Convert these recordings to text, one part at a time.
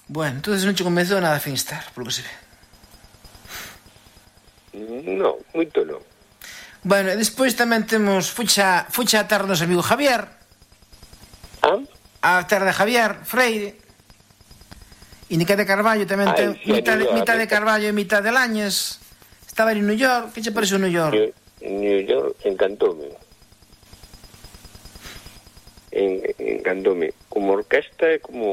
Bueno, entonces non che convenceu nada Finistar, polo que se ve. Non, moito non. Bueno, e despois tamén temos fucha a terra do noso amigo Javier. A terra de Javier Freire. E Nica de Carballo tamén ten mitad de Carballo e mitad de Lañes. Estaba en New York. Que che pareceu New York? New York encantoume. Encantoume. Como orquesta, como...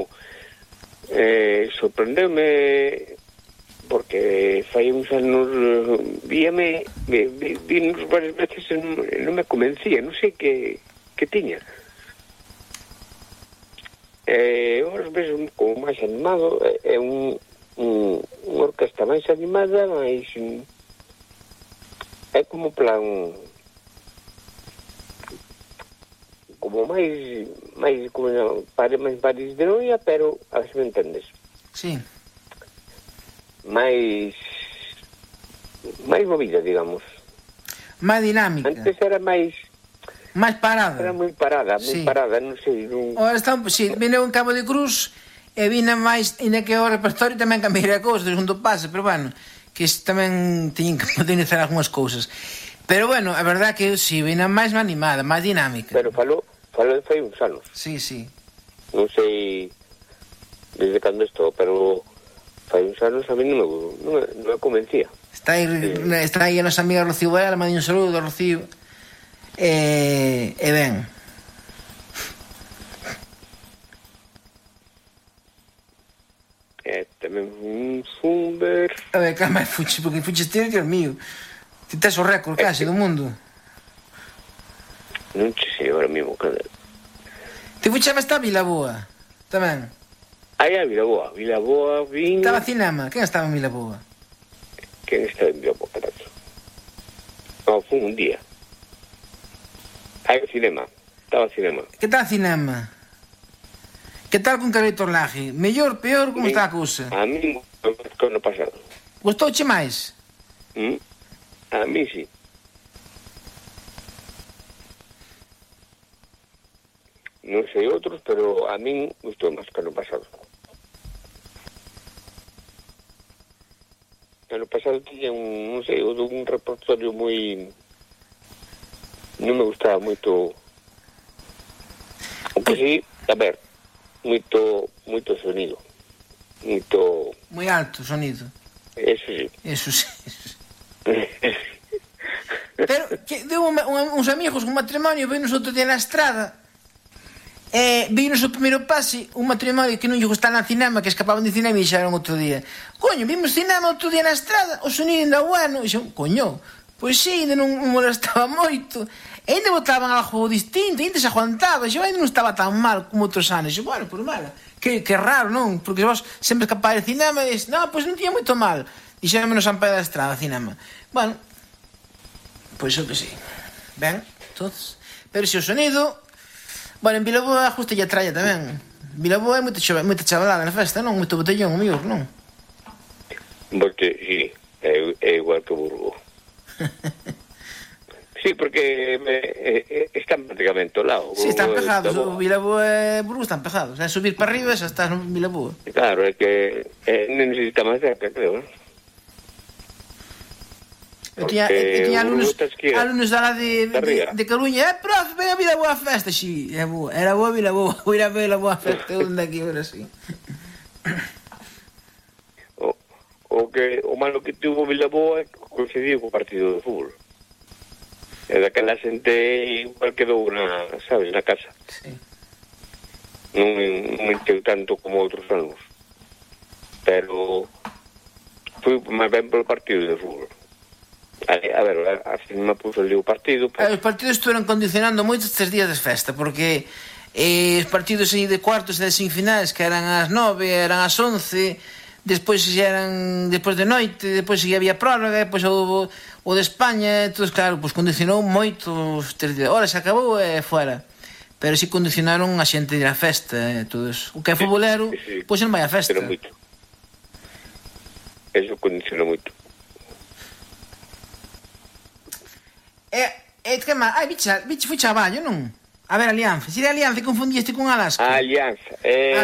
sorprendeume porque fai uns anos vínos varias veces e non me convencía, non sei que tiña. Ahora ves como máis animado, é unha orquesta máis animada, máis é como plan como máis como máis París de noia, pero a ver se me entendes. Sí. Máis movida, digamos. Máis dinámica. Antes era máis parada. Era moi parada, non sei. Ora está, si, vine en Cabo de Cruz e vine máis, e que o repertorio tamén cambiaría cousas, segundo pase, pero bueno, que tamén teñen que modernizar algunhas cousas. Pero bueno, a verdad que si, vine máis animada, máis dinámica. Pero falou de fai uns anos. Sí, sí. Non sei desde cando estou, pero fai uns anos a mí non me convencía. Está aí a nosa amiga Rocío Varela, mandei un saludo a Rocío. E ben. Tamén un Zumber. A ver, calma, porque fuches ti, Dios mío. Ti tes o récord case do mundo. Non che sei ahora mismo, cadê? Ti fuchaba esta Vilaboa, tamén. Aí a Vilaboa vin... Estaba cinema, quen estaba en Vilaboa? Quen estaba en Vilaboa, carajo? Non, foi un día. Aí cinema, estaba cinema. Que tal cinema? Que tal con Carlito Orlaje? Mellor, peor, como está a cousa? A mí no pasado. Gustouche máis? A mí sí. Non sei outros, pero a min gustou máis que ano pasado. Ano pasado tiña un repertorio moi... Non me gustaba moito... Aunque sí, a ver, moito sonido. Moito... Moi alto o sonido. Eso sí. Eso sí. Pero, deu uns amigos, un matrimonio, venos outro día na estrada... Vimos o primeiro pase un matrimonio que non lle gustaba na cinema, que escapaban de cinema e dixeron outro día, coño, vimos cinema outro día na estrada, o sonido ainda bueno, e dixeron, coño, pois sí, ainda non molestaba moito, e ainda botaban algo distinto, ainda se aguantaba, e ainda non estaba tan mal como outros anos. E bueno, por mala, que raro, non? Porque vos sempre escapáis de cinema e dices, non, pois non tiña moito mal, dixeron menos San Pedro da Estrada, cinema. Bueno, pois o que sí, ben, entonces, pero se o sonido... Bueno, en Vilaboa justo lle tralla tamén. Vilaboa é moita chavalada na festa, non? Moito botellón, o mellor, non? Porque, sí, é igual que Burgo. Sí, porque están prácticamente ao lado. Sí, están pegados, o Vilaboa e Burgo están pegados. É subir para arriba e xa estás no Vilaboa. Claro, é que necesita máis cerca, creo, non? Eu tiña alumnos da de Coruña, profe, ven a Vilaboa a festa, xi, era boa Vilaboa, vou ir a ver a boa festa, onde aquí, ahora sí. O malo que tuvo Vilaboa é que coincidiu co partido de fútbol. E daquela xente igual quedou na casa. Sí. Non encheu tanto como outros anos. Pero foi máis ben polo partido de fútbol. A ver, a cinema puso ali o partido. Os partidos estuveron condicionando moito estes días de festa, porque os partidos aí de cuartos e de semifinais, que eran ás 9, eran ás 11, despois eran despois de noite, despois había prórroga, despois o de España, entón, claro, pues condicionou moito os 3 días. Ora, se acabou e fora. Pero si condicionaron a xente de ir á festa e todo eso. O que é futbolero, pois non vai á festa. Pero moito. Eso condicionou moito. Que má, biche foi chavallo, non? A ver, Alianza, si era Alianza, confundiste con Alaska. A Alianza,